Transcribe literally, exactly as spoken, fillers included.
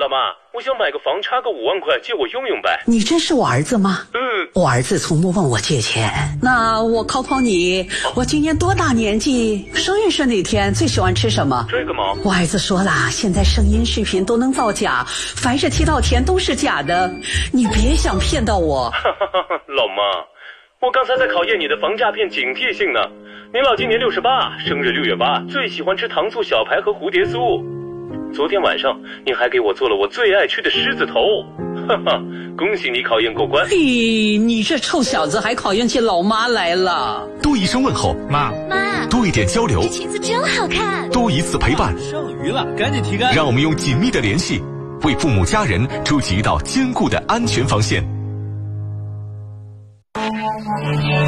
妈，我想买个房，差个五万块，借我用用呗。 你真是我儿子吗？ 嗯， 我儿子从不问我借钱。那我考考你，我今年多大年纪？生日是哪天？最喜欢吃什么？ 这个吗？ 我儿子说了，现在声音视频都能造假，凡是提到钱都是假的，你别想骗到我。 老妈，我刚才在考验你的防诈骗警惕性呢。您老今年六十八，生日六月八，最喜欢吃糖醋小排和蝴蝶酥。昨天晚上你还给我做了我最爱吃的狮子头，哈哈，恭喜你考验过关。 嘿，你这臭小子还考验起老妈来了。 多一声问候， 妈妈， 多一点交流， 这裙子真好看， 多一次陪伴， 剩余了赶紧提干。 让我们用紧密的联系为父母家人筑起一道坚固的安全防线。